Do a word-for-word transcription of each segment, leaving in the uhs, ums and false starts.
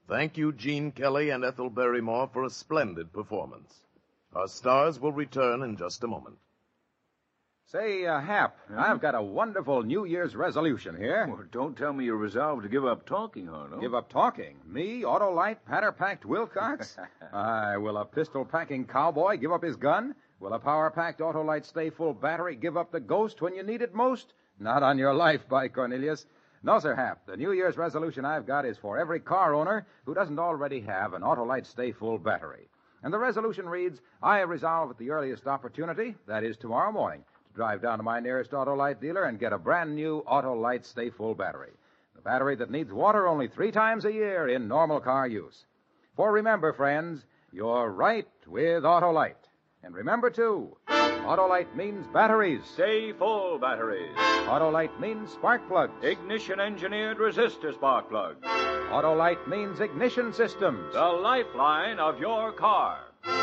Thank you, Gene Kelly and Ethel Barrymore, for a splendid performance. Our stars will return in just a moment. Say, uh, Hap, I've got a wonderful New Year's resolution here. Well, don't tell me you're resolved to give up talking, Arnold. Give up talking? Me, Autolite, patter-packed Wilcox? Aye, will a pistol-packing cowboy give up his gun? Will a power-packed Autolite stay full battery give up the ghost when you need it most? Not on your life, by Cornelius. No, Sir Hap. The New Year's resolution I've got is for every car owner who doesn't already have an Autolite Stay Full battery. And the resolution reads, I resolve at the earliest opportunity, that is tomorrow morning, to drive down to my nearest Autolite dealer and get a brand new Autolite Stay Full battery. The battery that needs water only three times a year in normal car use. For remember, friends, you're right with Autolite. And remember, too, Autolite means batteries. Stay full batteries. Autolite means spark plugs. Ignition-engineered resistor spark plugs. Autolite means ignition systems. The lifeline of your car.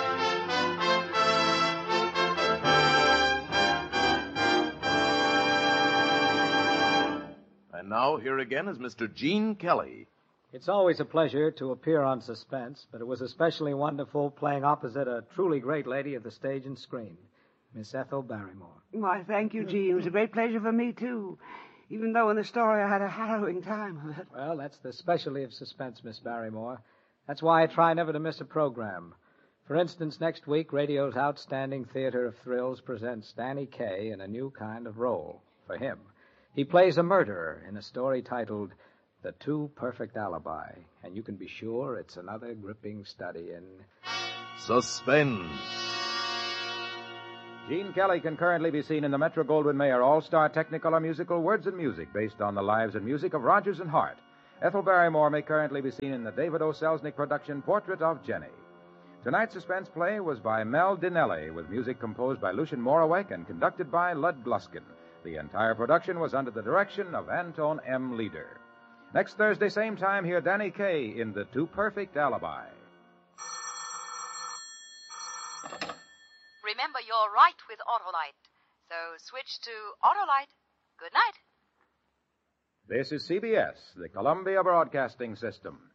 And now, here again is Mister Gene Kelly. It's always a pleasure to appear on Suspense, but it was especially wonderful playing opposite a truly great lady of the stage and screen, Miss Ethel Barrymore. Why, thank you, Gene. It was a great pleasure for me, too. Even though in the story I had a harrowing time of it. Well, that's the specialty of Suspense, Miss Barrymore. That's why I try never to miss a program. For instance, next week, radio's outstanding theater of thrills presents Danny Kaye in a new kind of role for him. He plays a murderer in a story titled The Two Perfect Alibi, and you can be sure it's another gripping study in Suspense. Gene Kelly can currently be seen in the Metro-Goldwyn-Mayer All-Star Technicolor musical Words and Music, based on the lives and music of Rodgers and Hart. Ethel Barrymore may currently be seen in the David O. Selznick production Portrait of Jenny. Tonight's suspense play was by Mel Dinelli, with music composed by Lucien Morawek and conducted by Lud Gluskin. The entire production was under the direction of Anton M. Leader. Next Thursday, same time, hear Danny Kaye in The Two Perfect Alibi. Remember, you're right with Autolite. So switch to Autolite. Good night. This is C B S, the Columbia Broadcasting System.